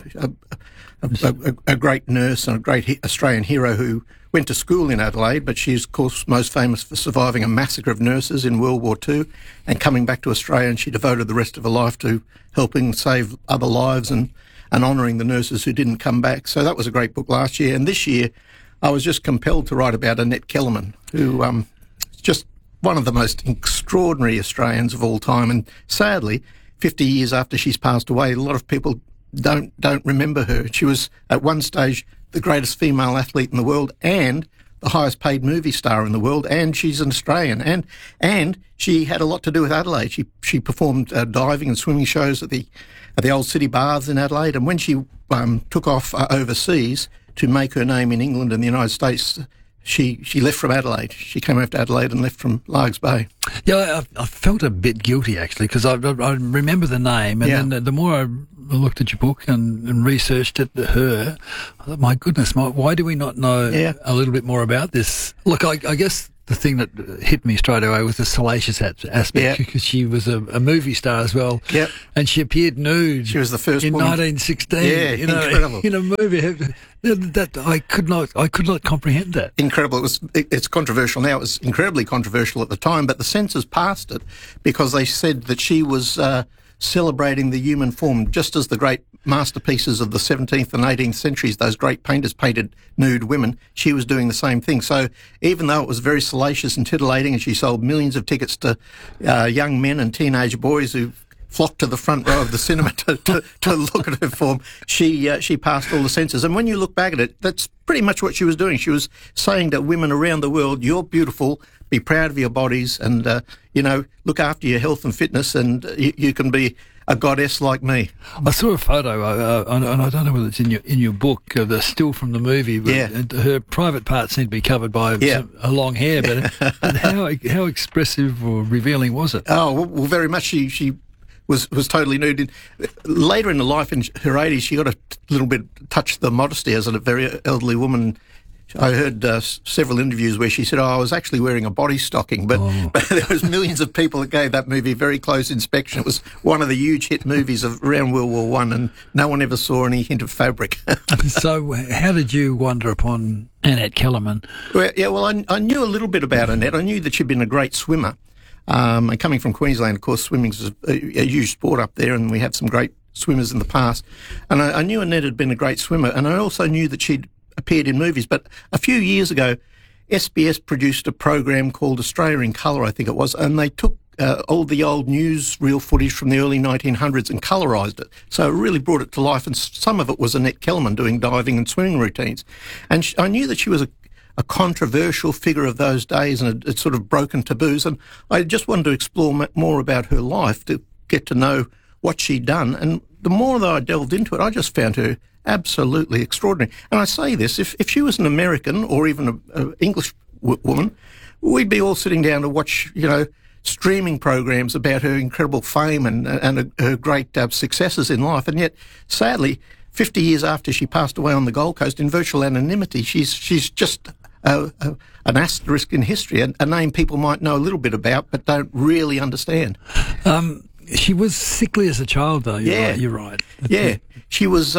a great nurse and a great Australian hero who went to school in Adelaide, but she's, of course, most famous for surviving a massacre of nurses in World War II and coming back to Australia, and she devoted the rest of her life to helping save other lives and honouring the nurses who didn't come back. So that was a great book last year. And this year I was just compelled to write about Annette Kellerman, who is just one of the most extraordinary Australians of all time. And sadly, 50 years after she's passed away, a lot of people don't remember her. She was at one stage the greatest female athlete in the world and the highest paid movie star in the world, and she's an Australian, and she had a lot to do with Adelaide. She performed diving and swimming shows at the the old city baths in Adelaide. And when she took off overseas to make her name in England and the United States, she left from Adelaide. She came over to Adelaide and left from Largs Bay. Yeah, I felt a bit guilty, actually, because I remember the name, and then the more I looked at your book and researched it, her, I thought, my goodness, why do we not know a little bit more about this? Look, I guess the thing that hit me straight away was the salacious aspect, because she was a movie star as well, and she appeared nude. She was the first in woman. 1916. Incredible. In a movie that I could not comprehend that. Incredible. It's controversial now. It was incredibly controversial at the time, but the censors passed it because they said that she was celebrating the human form, just as the great masterpieces of the 17th and 18th centuries, those great painters painted nude women, she was doing the same thing. So even though it was very salacious and titillating, and she sold millions of tickets to young men and teenage boys who flocked to the front row of the cinema to look at her form, she passed all the censors. And when you look back at it, that's pretty much what she was doing. She was saying to women around the world, you're beautiful, be proud of your bodies, and, look after your health and fitness, and you can be a goddess like me. I saw a photo, and I don't know whether it's in your book, the still from the movie, but her private parts seem to be covered by a long hair, but how expressive or revealing was it? Oh, well, very much. She was totally nude. Later in her life, in her 80s, she got a little bit touched the modesty as a very elderly woman. I heard several interviews where she said, I was actually wearing a body stocking, but there was millions of people that gave that movie very close inspection. It was one of the huge hit movies of around World War I, and no one ever saw any hint of fabric. So how did you wander upon Annette Kellerman? Well, I knew a little bit about Annette. I knew that she'd been a great swimmer. And coming from Queensland, of course, swimming's a huge sport up there, and we had some great swimmers in the past. And I knew Annette had been a great swimmer, and I also knew that she'd appeared in movies. But a few years ago, SBS produced a program called Australia in Colour, I think it was, and they took all the old newsreel footage from the early 1900s and colorised it. So it really brought it to life, and some of it was Annette Kellerman doing diving and swimming routines. And I knew that she was a controversial figure of those days, and it sort of broken taboos, and I just wanted to explore more about her life, to get to know what she'd done. And the more that I delved into it, I just found her absolutely extraordinary. And I say this, if she was an American or even an English woman, we'd be all sitting down to watch, streaming programs about her incredible fame and her great successes in life. And yet, sadly, 50 years after she passed away on the Gold Coast in virtual anonymity, she's just an asterisk in history, a name people might know a little bit about but don't really understand. She was sickly as a child, though. You're right. Yeah, she was.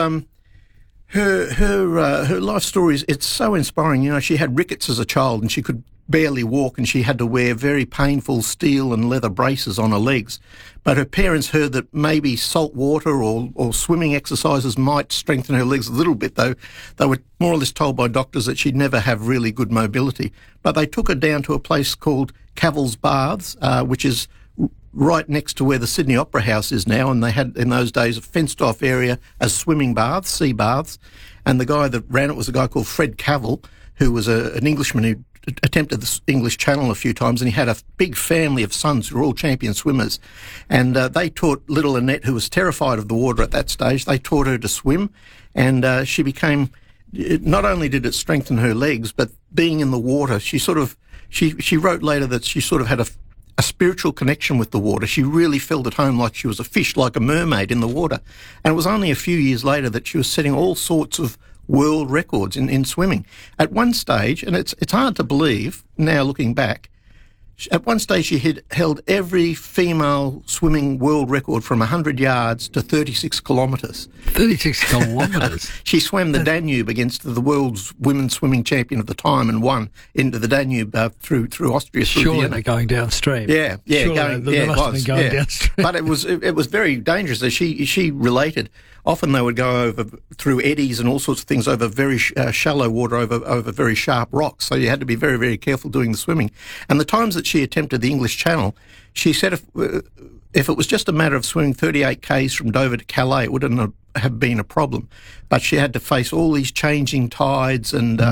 Her life story it's so inspiring. She had rickets as a child, and she could barely walk, and she had to wear very painful steel and leather braces on her legs. But her parents heard that maybe salt water or swimming exercises might strengthen her legs a little bit, though they were more or less told by doctors that she'd never have really good mobility. But they took her down to a place called Cavill's Baths, which is right next to where the Sydney Opera House is now, and they had in those days a fenced-off area as swimming baths, sea baths, and the guy that ran it was a guy called Fred Cavill, who was an Englishman who attempted the English Channel a few times, and he had a big family of sons who were all champion swimmers. And they taught little Annette, who was terrified of the water at that stage, they taught her to swim, and she became, not only did it strengthen her legs, but being in the water, she wrote later that she sort of had a spiritual connection with the water. She really felt at home like she was a fish, like a mermaid in the water. And it was only a few years later that she was setting all sorts of world records in swimming. At one stage, and it's hard to believe now looking back, at one stage she had held every female swimming world record from 100 yards to 36 kilometres. 36 kilometres? She swam the Danube against the world's women's swimming champion of the time and won into the Danube through Austria. Surely they're going downstream. Yeah. They must have been going downstream. But it was very dangerous. She related. Often they would go over through eddies and all sorts of things over very shallow water, over very sharp rocks. So you had to be very, very careful doing the swimming. And the times that she attempted the English Channel, she said if it was just a matter of swimming 38 k's from Dover to Calais, it wouldn't have been a problem. But she had to face all these changing tides and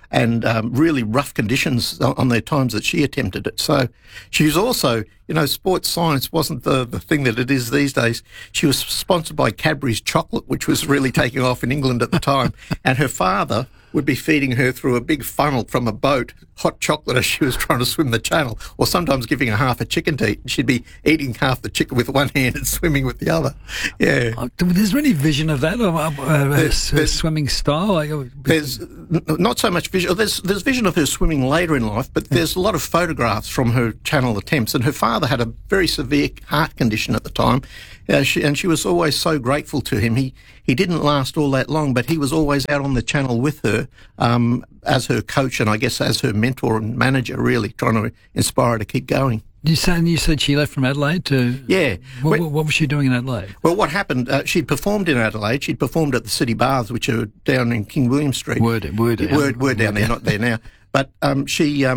and really rough conditions on their times that she attempted it. So she's also, sports science wasn't the thing that it is these days. She was sponsored by Cadbury's chocolate, which was really taking off in England at the time, and her father would be feeding her through a big funnel from a boat hot chocolate as she was trying to swim the channel, or sometimes giving her half a chicken to eat. She'd be eating half the chicken with one hand and swimming with the other. Yeah. Is there any vision of that, her swimming style? There's not so much vision. There's vision of her swimming later in life, but there's a lot of photographs from her channel attempts. And her father had a very severe heart condition at the time, and she was always so grateful to him. He didn't last all that long, but he was always out on the channel with her as her coach and I guess as her mentor and manager, really trying to inspire her to keep going. You said she left from Adelaide to... Yeah. What was she doing in Adelaide? Well, what happened, she'd performed in Adelaide. She'd performed at the City Baths, which are down in King William Street. Word down there, not there now. But she'd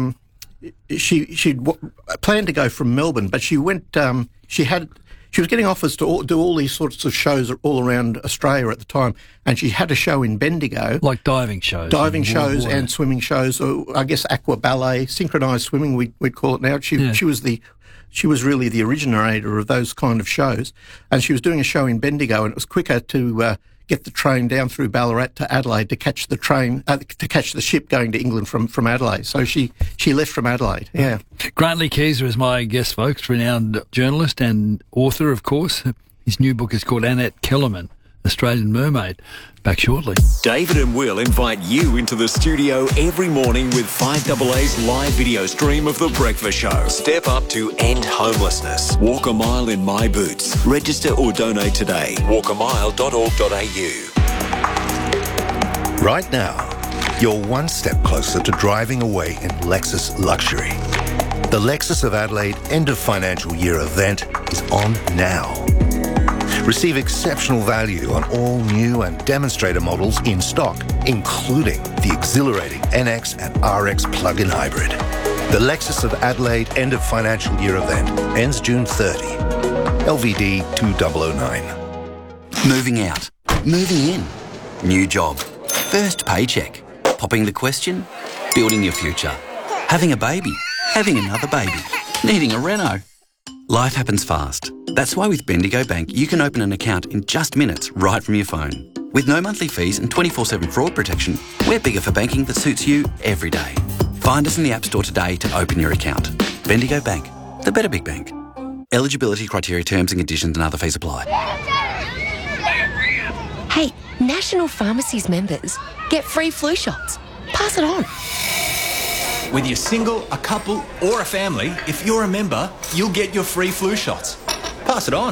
planned to go from Melbourne, but she went... She was getting offers to do all these sorts of shows all around Australia at the time, and she had a show in Bendigo. Like diving shows. And swimming shows, or I guess aqua ballet, synchronised swimming, we'd call it now. She was really the originator of those kind of shows, and she was doing a show in Bendigo, and it was quicker to get the train down through Ballarat to Adelaide to catch the train, to catch the ship going to England from Adelaide. So she left from Adelaide, yeah. Grant-Lee Keyser is my guest, folks, renowned journalist and author, of course. His new book is called Annette Kellerman, Australian Mermaid. Back shortly. David and Will invite you into the studio every morning with 5AA's live video stream of The Breakfast Show. Step up to end homelessness. Walk a mile in my boots. Register or donate today. walkamile.org.au. Right now, you're one step closer to driving away in Lexus luxury. The Lexus of Adelaide end of financial year event is on now. Receive exceptional value on all new and demonstrator models in stock, including the exhilarating NX and RX plug-in hybrid. The Lexus of Adelaide end of financial year event ends June 30. LVD 2009. Moving out. Moving in. New job. First paycheck. Popping the question. Building your future. Having a baby. Having another baby. Needing a reno. Life happens fast. That's why with Bendigo Bank, you can open an account in just minutes right from your phone. With no monthly fees and 24/7 fraud protection, we're bigger for banking that suits you every day. Find us in the App Store today to open your account. Bendigo Bank, the better big bank. Eligibility criteria, terms and conditions and other fees apply. Hey, National Pharmacies members get free flu shots. Pass it on. Whether you're single, a couple or a family, if you're a member, you'll get your free flu shots. Pass it on.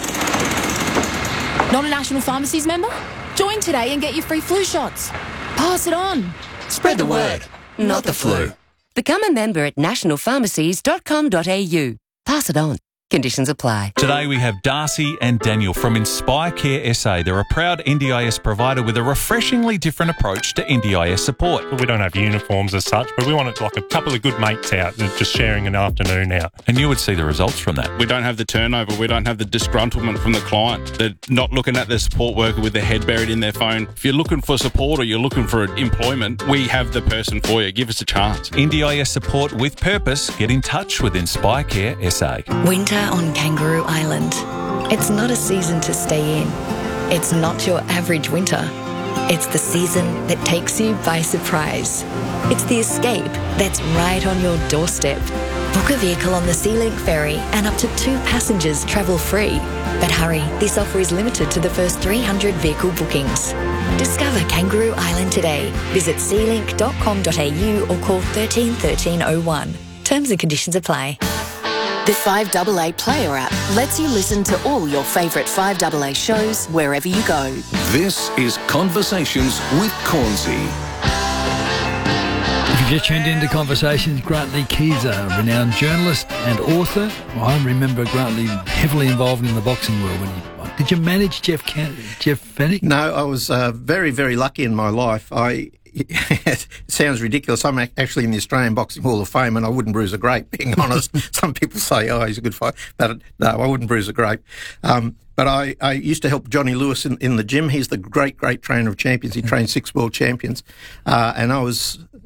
Not a National Pharmacies member? Join today and get your free flu shots. Pass it on. Spread the word, not the flu. Become a member at nationalpharmacies.com.au. Pass it on. Conditions apply. Today we have Darcy and Daniel from Inspire Care SA. They're a proud NDIS provider with a refreshingly different approach to NDIS support. We don't have uniforms as such, but we want it like a couple of good mates out, just sharing an afternoon out. And you would see the results from that. We don't have the turnover. We don't have the disgruntlement from the client. They're not looking at the support worker with their head buried in their phone. If you're looking for support or you're looking for employment, we have the person for you. Give us a chance. NDIS support with purpose. Get in touch with Inspire Care SA. Winter on Kangaroo Island. It's not a season to stay in. It's not your average winter. It's the season that takes you by surprise. It's the escape that's right on your doorstep. Book a vehicle on the SeaLink ferry and up to 2 passengers travel free. But hurry, this offer is limited to the first 300 vehicle bookings. Discover Kangaroo Island today. Visit sealink.com.au or call 13 1301. Terms and conditions apply. The 5AA Player app lets you listen to all your favourite 5AA shows wherever you go. This is Conversations with Cornsey. If you just tuned into Conversations, Grant-Lee Keyser, renowned journalist and author. Well, I remember Grant-Lee heavily involved in the boxing world. Did you manage Jeff Fennick? No, I was very, very lucky in my life. It sounds ridiculous. I'm actually in the Australian Boxing Hall of Fame, and I wouldn't bruise a grape, being honest. Some people say, oh, he's a good fighter. But no, I wouldn't bruise a grape. But I used to help Johnny Lewis in the gym. He's the great, great trainer of champions. He trained 6 world champions. And I was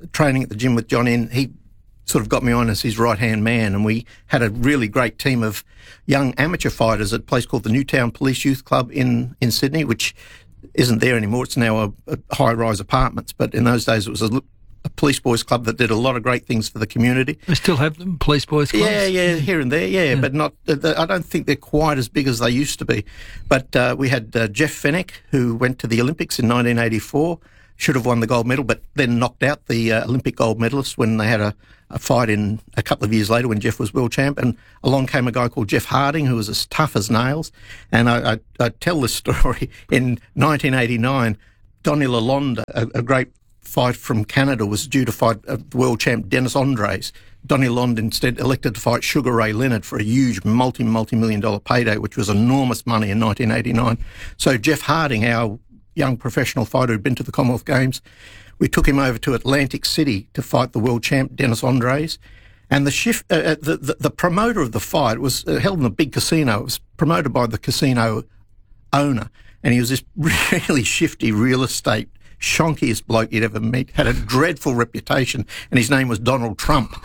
training at the gym with John N, he sort of got me on as his right-hand man, and we had a really great team of young amateur fighters at a place called the Newtown Police Youth Club in Sydney, which isn't there anymore. It's now a high-rise apartments, but in those days it was a police boys club that did a lot of great things for the community. They still have them, police boys clubs? Yeah, here and there, but not. I don't think they're quite as big as they used to be. But we had Jeff Fenech, who went to the Olympics in 1984, should have won the gold medal, but then knocked out the Olympic gold medalist when they had a fight in a couple of years later when Jeff was world champ. And along came a guy called Jeff Harding, who was as tough as nails. And I tell this story. In 1989, Donny Lalonde, a great fight from Canada, was due to fight world champ Dennis Andres. Donny Lalonde instead elected to fight Sugar Ray Leonard for a huge multi-million dollar payday, which was enormous money in 1989. So Jeff Harding, our young professional fighter who'd been to the Commonwealth Games, we took him over to Atlantic City to fight the world champ Dennis Andres. And the promoter of the fight was held in a big casino. It was promoted by the casino owner, and he was this really shifty real estate shonkiest bloke you'd ever meet, had a dreadful reputation, and his name was Donald Trump.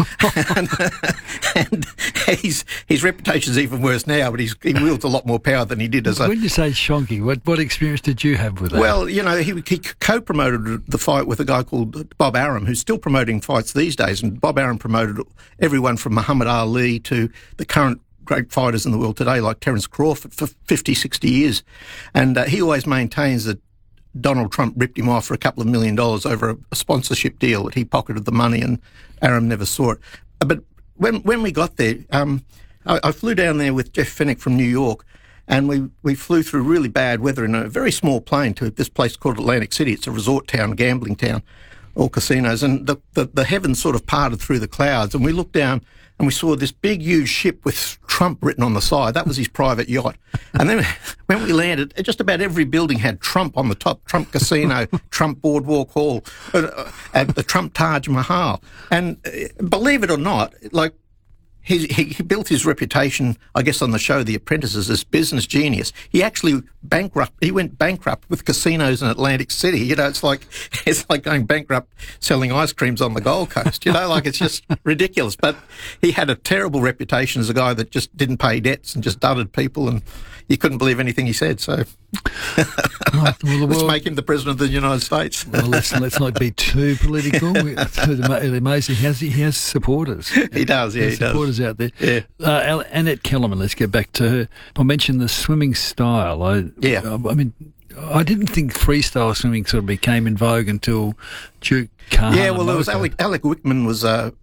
and his reputation's even worse now, but he wields a lot more power than he did as a... When you say shonky, what experience did you have with that? Well, he co-promoted the fight with a guy called Bob Arum, who's still promoting fights these days, and Bob Arum promoted everyone from Muhammad Ali to the current great fighters in the world today, like Terence Crawford, for 50, 60 years. And he always maintains that Donald Trump ripped him off for a couple of $1 million over a sponsorship deal, that he pocketed the money and Arum never saw it. But when we got there, I flew down there with Jeff Fenech from New York, and we flew through really bad weather in a very small plane to this place called Atlantic City. It's a resort town, gambling town, all casinos, and the heavens sort of parted through the clouds, and we looked down and we saw this big, huge ship with Trump written on the side. That was his private yacht. And then when we landed, just about every building had Trump on the top. Trump Casino, Trump Boardwalk Hall, and the Trump Taj Mahal. And believe it or not, like, he built his reputation, I guess, on the show The Apprentice, as this business genius. He actually went bankrupt with casinos in Atlantic City. It's like going bankrupt selling ice creams on the Gold Coast. It's just ridiculous. But he had a terrible reputation as a guy that just didn't pay debts and just dudded people, and you couldn't believe anything he said. So let's make him the President of the United States. Well, let's not be too political. It's amazing. He has supporters. He does, yeah, he does. Supporters out there. Yeah. Annette Kellerman, let's get back to her. I mentioned the swimming style. I mean, I didn't think freestyle swimming sort of became in vogue until Duke Kahanamoku. Yeah, well, there was Alec Wickham was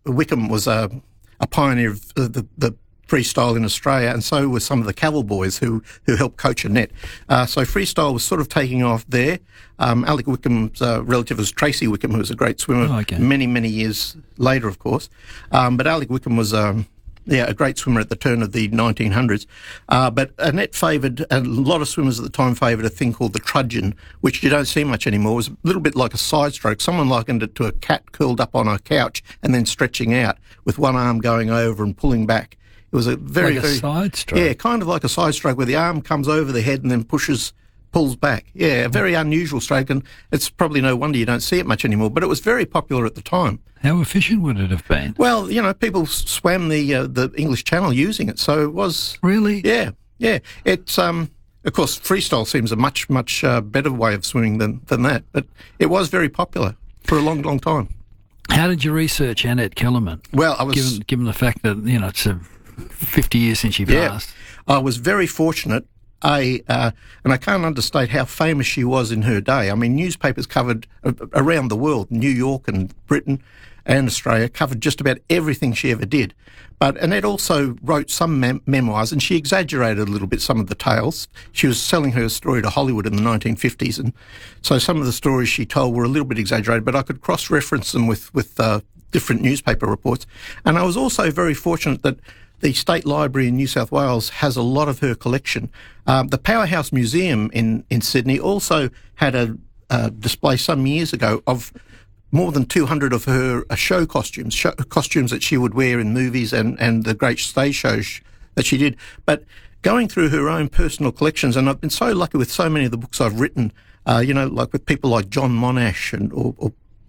a pioneer of the freestyle in Australia, and so were some of the Cavill boys who helped coach Annette. So freestyle was sort of taking off there. Alec Wickham's relative was Tracy Wickham, who was a great swimmer many, many years later, of course. But Alec Wickham was a great swimmer at the turn of the 1900s. But Annette favoured, and a lot of swimmers at the time favoured, a thing called the trudgeon, which you don't see much anymore. It was a little bit like a side stroke. Someone likened it to a cat curled up on a couch and then stretching out with one arm going over and pulling back. It was a very side stroke. Yeah, kind of like a side stroke where the arm comes over the head and then pulls back. Yeah, a very unusual stroke, and it's probably no wonder you don't see it much anymore, but it was very popular at the time. How efficient would it have been? Well, people swam the English Channel using it, so it was... Really? Yeah. It's, of course, freestyle seems a much, much better way of swimming than that, but it was very popular for a long, long time. How did you research Annette Kellerman? Well, I was... Given the fact that, it's 50 years since she passed. I was very fortunate, and I can't understate how famous she was in her day. I mean, newspapers covered around the world, New York and Britain and Australia, covered just about everything she ever did. But Annette also wrote some memoirs, and she exaggerated a little bit some of the tales. She was selling her story to Hollywood in the 1950s, and so some of the stories she told were a little bit exaggerated, but I could cross-reference them with different newspaper reports. And I was also very fortunate that the State Library in New South Wales has a lot of her collection. The Powerhouse Museum in Sydney also had a display some years ago of more than 200 of her show costumes that she would wear in movies and the great stage shows that she did. But going through her own personal collections, and I've been so lucky with so many of the books I've written, like with people like John Monash or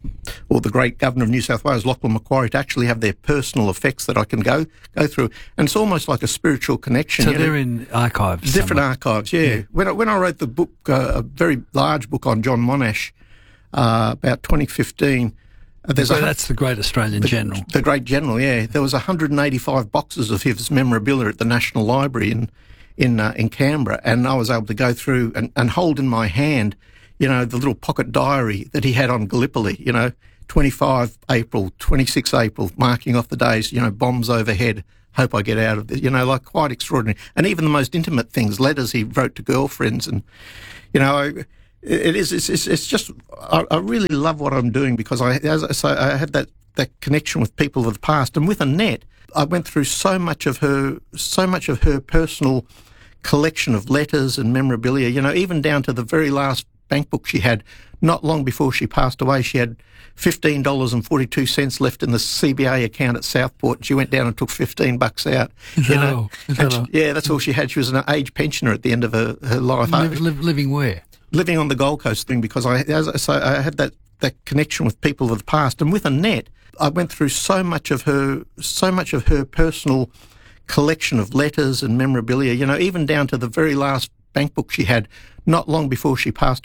or the great Governor of New South Wales, Lachlan Macquarie, to actually have their personal effects that I can go through. And it's almost like a spiritual connection. So they're in archives. Different archives, yeah. When I wrote the book, a very large book on John Monash, about 2015. That's the great Australian general. The great general, yeah. There was 185 boxes of his memorabilia at the National Library in Canberra, and I was able to go through and hold in my hand, the little pocket diary that he had on Gallipoli, 25 April, 26 April, marking off the days, bombs overhead, hope I get out of this, quite extraordinary. And even the most intimate things, letters he wrote to girlfriends, and, it's just, I really love what I'm doing because I had that connection with people of the past. And with Annette, I went through so much of her personal collection of letters and memorabilia, even down to the very last bank book she had. Not long before she passed away, she had $15.42 left in the CBA account at Southport. She went down and took $15 out. Yeah, that's all she had. She was an age pensioner at the end of her life. Living where? Living on the Gold Coast thing, because I had that connection with people of the past. And with Annette, I went through so much of her personal collection of letters and memorabilia, even down to the very last bank book she had. Not long before she passed